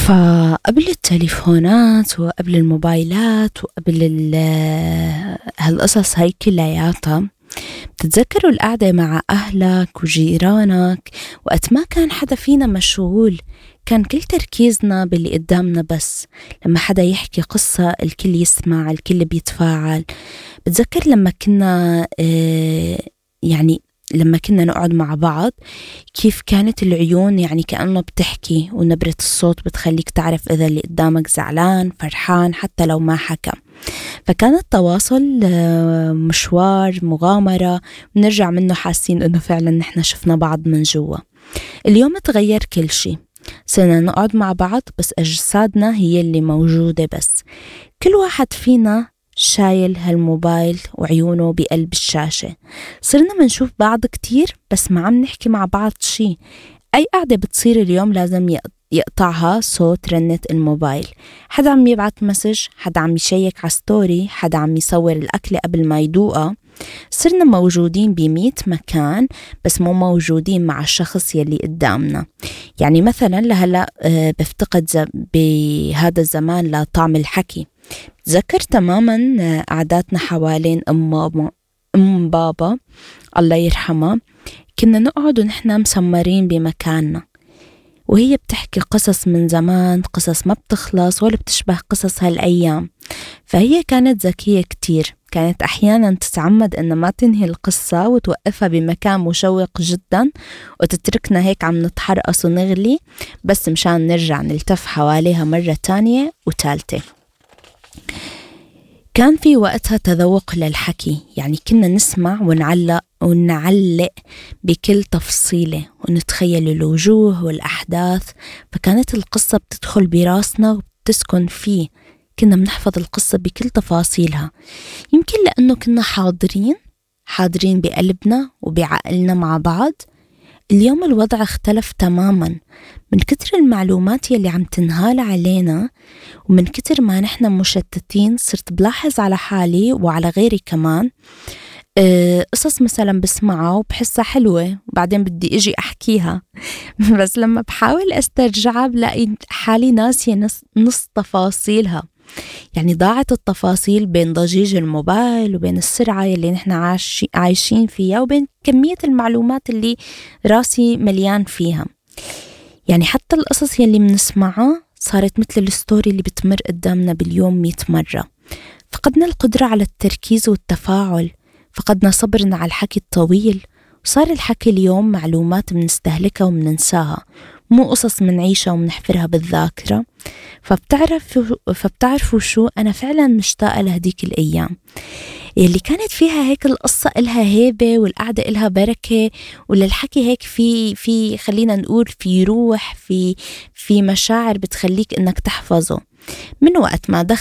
فقبل التليفونات وقبل الموبايلات وقبل هالقصص هاي كلياتها، بتتذكروا القعدة مع أهلك وجيرانك وقت ما كان حدا فينا مشغول؟ كان كل تركيزنا باللي قدامنا، بس لما حدا يحكي قصة الكل يسمع، الكل بيتفاعل. بتذكر لما كنا يعني لما كنا نقعد مع بعض كيف كانت العيون يعني كأنه بتحكي، ونبرة الصوت بتخليك تعرف إذا اللي قدامك زعلان فرحان حتى لو ما حكى. فكان التواصل مشوار مغامرة، بنرجع منه حاسين إنه فعلا نحن شفنا بعض من جوا. اليوم تغير كل شي، صرنا نقعد مع بعض بس أجسادنا هي اللي موجودة، بس كل واحد فينا شايل هالموبايل وعيونه بقلب الشاشة. صرنا منشوف بعض كتير بس ما عم نحكي مع بعض شي. أي قعدة بتصير اليوم لازم يقطعها صوت رنة الموبايل، حدا عم يبعت مسج، حدا عم يشيك على ستوري، حدا عم يصور الأكل قبل ما يدوقها. صرنا موجودين ب100 مكان بس مو موجودين مع الشخص يلي قدامنا. يعني مثلا لهلأ بفتقد بهذا الزمان لطعم الحكي. تذكر تماما قعداتنا حوالين أم بابا الله يرحمها، كنا نقعد ونحن مسمرين بمكاننا وهي بتحكي قصص من زمان، قصص ما بتخلص ولا بتشبه قصص هالأيام. فهي كانت ذكية كتير، كانت أحيانا تتعمد أن ما تنهي القصة وتوقفها بمكان مشوق جدا وتتركنا هيك عم نتحرقص ونغلي بس مشان نرجع نلتف حواليها مرة تانية وثالثة. كان في وقتها تذوق للحكي، يعني كنا نسمع ونعلق بكل تفصيلة ونتخيل الوجوه والأحداث، فكانت القصة بتدخل براسنا وبتسكن فيه. كنا بنحفظ القصة بكل تفاصيلها، يمكن لأنه كنا حاضرين بقلبنا وبعقلنا مع بعض. اليوم الوضع اختلف تماما، من كتر المعلومات يلي عم تنهال علينا ومن كتر ما نحن مشتتين. صرت بلاحظ على حالي وعلى غيري كمان قصص مثلا بسمعها وبحسها حلوة وبعدين بدي اجي احكيها بس لما بحاول استرجعها بلاقي حالي ناسية نص تفاصيلها. يعني ضاعت التفاصيل بين ضجيج الموبايل وبين السرعة اللي نحن عايشين فيها وبين كمية المعلومات اللي راسي مليان فيها. يعني حتى القصص يلي بنسمعها صارت مثل الستوري اللي بتمر قدامنا باليوم 100 مرة. فقدنا القدرة على التركيز والتفاعل، فقدنا صبرنا على الحكي الطويل، وصار الحكي اليوم معلومات بنستهلكها وبننساها، مو قصص منعيشها ومنحفرها بالذاكرة. فبتعرفوا شو، أنا فعلا مشتاقة لهديك الأيام اللي كانت فيها هيك القصة إلها هيبة والقعدة إلها بركة، وللحكي هيك في خلينا نقول في روح، في مشاعر بتخليك إنك تحفظه. من وقت ما